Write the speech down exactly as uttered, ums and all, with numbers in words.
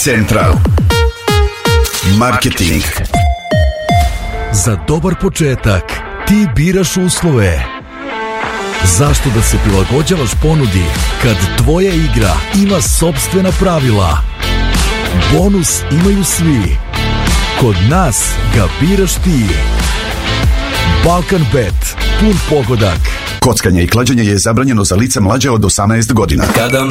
Central Marketing. Za dobar početak ti biraš uslove. Zašto da se prilagođavaš ponudi kad tvoja igra ima sopstvena pravila? Bonus imaju svi. Kod nas ga biraš ti. Balkan Bet, pun pogodak. Kockanje i klađenje je zabranjeno za lica mlađe od osamnaest godina. Kada